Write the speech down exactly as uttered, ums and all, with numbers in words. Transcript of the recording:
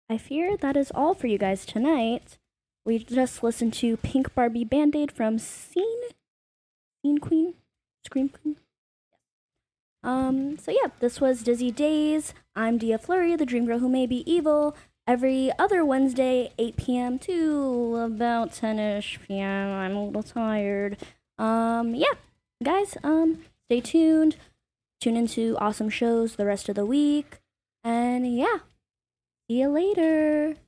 I fear that is all for you guys tonight. We just listened to Pink Barbie Band-Aid from Scene Scene Queen? Scream Queen? Um, so yeah, this was Dizzy Days. I'm Dia Flurry, the dream girl who may be evil. Every other Wednesday, eight p.m. to about ten-ish p.m. I'm a little tired. Um, yeah, guys, um, stay tuned. Tune into awesome shows the rest of the week. And yeah, see you later.